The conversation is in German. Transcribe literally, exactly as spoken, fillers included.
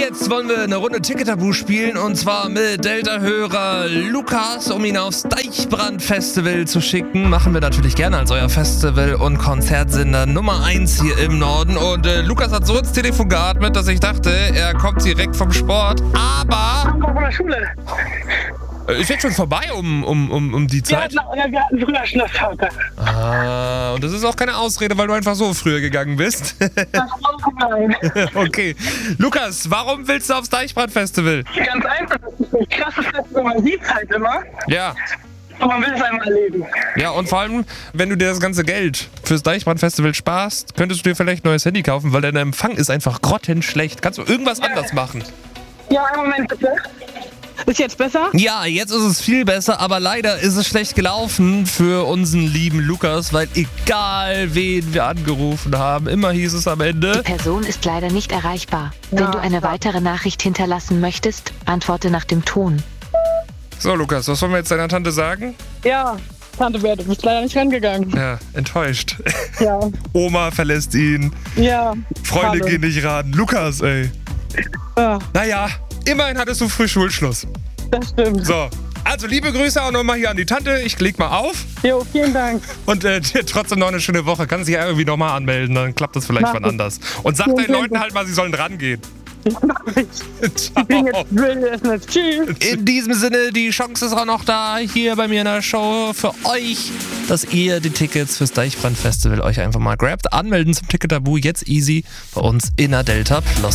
Jetzt wollen wir eine Runde Ticket-Tabu spielen und zwar mit Delta-Hörer Lukas, um ihn aufs Deichbrand-Festival zu schicken. Machen wir natürlich gerne als euer Festival- und Konzertsender Nummer eins hier im Norden. Und äh, Lukas hat so ins Telefon geatmet, dass ich dachte, er kommt direkt vom Sport. Aber Ich komme von der Schule. äh, ist jetzt schon vorbei um, um, um, um die Wir Zeit. hatten, ja, wir hatten früher Schnupfhauke. Ah, und das ist auch keine Ausrede, weil du einfach so früher gegangen bist. Das auch nein. Okay. Lukas, warum willst du aufs Deichbrand-Festival? Ganz einfach, das ist ein krasses Festival, man sieht es halt immer. Ja. Und man will es einmal erleben. Ja, und vor allem, wenn du dir das ganze Geld fürs Deichbrand-Festival sparst, könntest du dir vielleicht ein neues Handy kaufen, weil dein Empfang ist einfach grottenschlecht. Kannst du irgendwas Ja. anders machen? Ja, einen Moment bitte. Ist jetzt besser? Ja, jetzt ist es viel besser, aber leider ist es schlecht gelaufen für unseren lieben Lukas, weil egal wen wir angerufen haben, immer hieß es am Ende: Die Person ist leider nicht erreichbar. Wenn Ja, du eine klar. weitere Nachricht hinterlassen möchtest, antworte nach dem Ton. So, Lukas, was wollen wir jetzt deiner Tante sagen? Ja, Tante Bär, du bist leider nicht rangegangen. Ja, enttäuscht. Ja, Oma verlässt ihn, ja. Freunde Schade. gehen nicht ran. Lukas, ey. Ja, Naja, immerhin hattest du früh Schulschluss. das stimmt. So, also liebe Grüße auch nochmal hier an die Tante. Ich leg mal auf Jo, vielen Dank. und äh, dir trotzdem noch eine schöne Woche. Kannst dich ja irgendwie nochmal anmelden, dann klappt das vielleicht Mach wann ich. anders. Und sag Ja, deinen sehr Leuten gut. halt mal, sie sollen rangehen. Mach ich. Ich bin Ciao. jetzt Grill essen jetzt. Tschüss. In diesem Sinne, die Chance ist auch noch da, hier bei mir in der Show für euch, dass ihr die Tickets fürs Deichbrand-Festival euch einfach mal grabt. Anmelden zum Ticket-Tabu, jetzt easy bei uns in der Delta Plus.